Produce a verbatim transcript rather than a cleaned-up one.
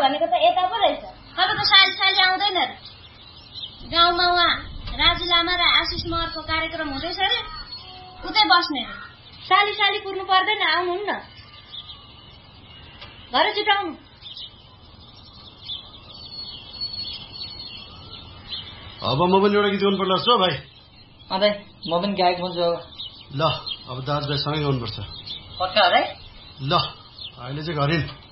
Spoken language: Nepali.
भनेको त यता पो रहेछ। तपाईँको साली साली आउँदैन रे। गाउँमा उहाँ राजु लामा र आशिष महरको कार्यक्रम हुँदैछ रे, उतै बस्ने रे। साली साली पुर्नु पर्दैन, आउनुहुन्न। घर जुटाउनु। अब म पनि एउटा गीत गाउनु पर्ला जस्तो भाइ। अँ दाइ, म पनि गायक बन्छु अब। ल अब दाजुभाइ सँगै गाउनुपर्छ। पक्का है? ल अहिले चाहिँ घरिन्।